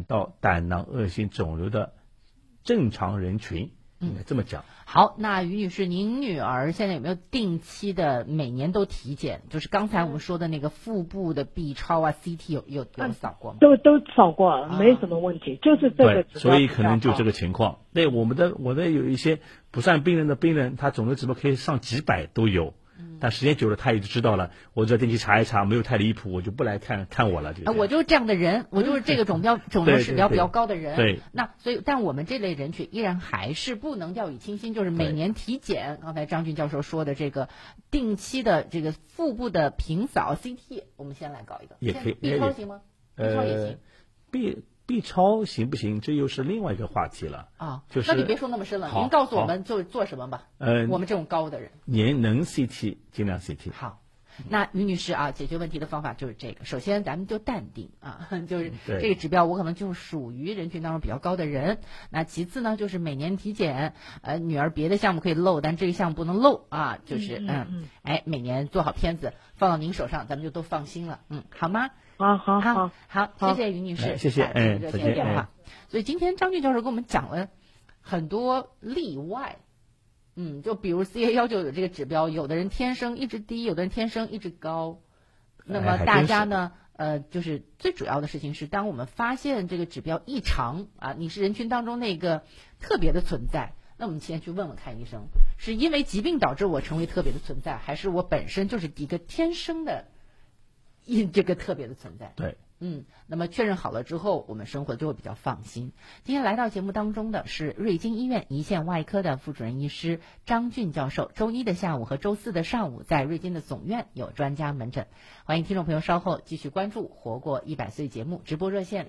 胆道胆囊恶性肿瘤的正常人群，应该这么讲。 好，那于女士，您女儿现在有没有定期的每年都体检？就是刚才我们说的那个腹部的 B 超啊、CT 有扫过吗？ 都扫过，没什么问题，就是这个指标。 所以可能就这个情况。对，我的有一些不算病人的病人，他肿瘤指标可以上几百都有。但时间久了，他也就知道了。我只要定期查一查，没有太离谱，我就不来看我了。 我就是这样的人，我就是这个肿瘤指标比较高的人。 对， 那所以，但我们这类人群依然还是不能掉以轻心，就是每年体检。刚才张俊教授说的这个定期的这个腹部的平扫 CT， 我们先来搞一个。 也可以。 B 超行吗？B 超也行。 B 超行不行？这又是另外一个话题了啊。 就是那你别说那么深了，您告诉我们就做什么吧。我们这种高的人， 能 CT 尽量 CT。 好，那于女士啊，解决问题的方法就是这个。首先，咱们就淡定啊，就是这个指标我可能就属于人群当中比较高的人。那其次呢，就是每年体检，女儿别的项目可以漏，但这个项目不能漏啊。就是每年做好片子放到您手上，咱们就都放心了。好吗？好，谢谢于女士， 谢谢， 热线电话。所以今天张俊教授跟我们讲了很多例外，就比如 CA19有这个指标，有的人天生一直低，有的人天生一直高。那么大家呢，就是最主要的事情是，当我们发现这个指标异常啊，你是人群当中那个特别的存在，那我们先去问问看医生，是因为疾病导致我成为特别的存在，还是我本身就是一个天生的这个特别的存在？ 对， 那么确认好了之后，我们生活就会比较放心。今天来到节目当中的是瑞金医院胰腺外科的副主任医师张俊教授。周一的下午和周四的上午，在瑞金的总院有专家门诊。欢迎听众朋友稍后继续关注《活过100岁》节目，直播热线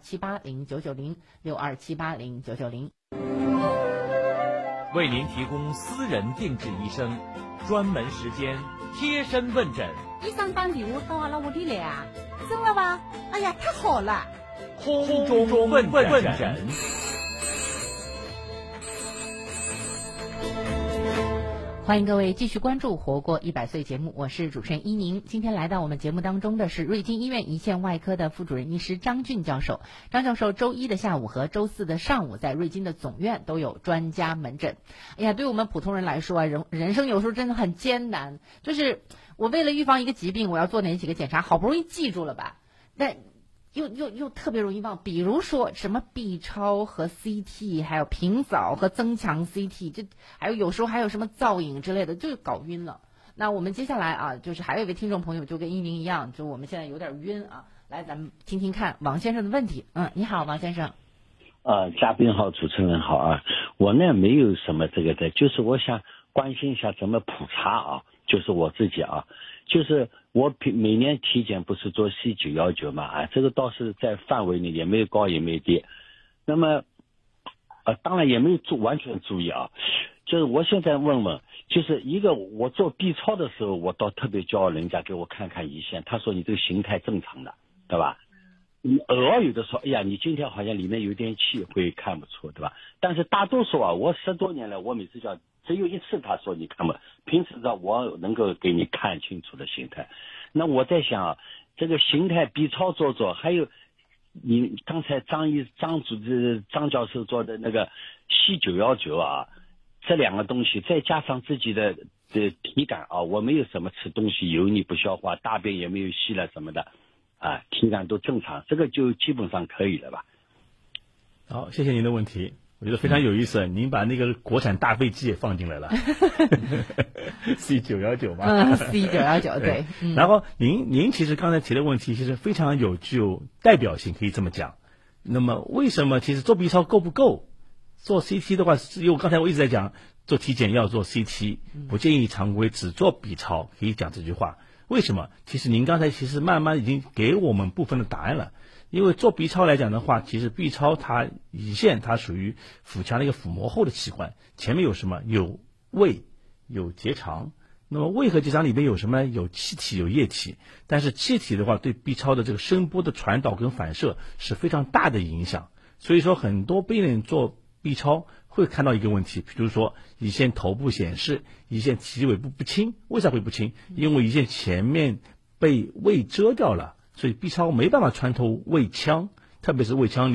6278099062780990， 为您提供私人定制医生，专门时间贴身问诊。 医生打电话到了我这里来啊？真的吗？哎呀，太好了！ 空中问诊。 欢迎各位继续关注《活过100岁》节目，我是主持人依宁。今天来到我们节目当中的是瑞金医院胰腺外科的副主任医师张俊教授。张教授周一的下午和周四的上午在瑞金的总院都有专家门诊。哎呀，对我们普通人来说啊，人生有时候真的很艰难，就是我为了预防一个疾病，我要做哪几个检查，好不容易记住了吧，但又特别容易忘，比如说什么 B 超和 CT， 还有平扫和增强 CT， 这有时候还有什么造影之类的，就搞晕了。那我们接下来啊，就是还有一位听众朋友就跟依宁一样，就我们现在有点晕啊，来咱们听听看王先生的问题。你好，王先生。 嘉宾好，主持人好啊。我呢没有什么这个的，就是我想关心一下怎么普查啊，就是我自己啊。就是我每年体检不是做 C919嘛，这个倒是在范围内，也没有高也没有低。那么当然也没有完全注意啊。就是我现在问问，就是一个我做 B 超的时候，我倒特别骄傲，人家给我看看胰腺，他说你这个形态正常的，对吧？偶尔有的说，哎呀，你今天好像里面有点气，会看不出，对吧？但是大多数啊，我10多年来，我每次叫只有一次他说你看不，平时的我能够给你看清楚的形态。那我在想啊，这个形态 B 超做，还有你刚才张教授做的那个C919啊，这两个东西再加上自己的体感啊，我没有什么吃东西油腻不消化，大便也没有稀了什么的啊，体感都正常，这个就基本上可以了吧？ 好，谢谢您的问题，我觉得非常有意思。您把那个国产大飞机也放进来了，C919吧 ，C919对。 然后您其实刚才提的问题其实非常具有代表性，可以这么讲。那么为什么其实做 B 超够不够？做 CT 的话，因为刚才我一直在讲做体检要做 CT， 不建议常规只做 B 超，可以讲这句话。为什么？其实您刚才其实慢慢已经给我们部分的答案了。因为做 B 超来讲的话，其实 B 超它胰腺它属于腹腔的一个腹膜后的器官，前面有什么？有胃，有结肠。那么胃和结肠里面有什么呢？有气体，有液体。但是气体的话，对 B 超的这个声波的传导跟反射是非常大的影响。所以说，很多病人做 B 超会看到一个问题，比如说胰腺头部显示胰腺体尾部不清，为啥会不清？因为胰腺前面被胃遮掉了，所以 B 超没办法穿透胃腔，特别是胃腔里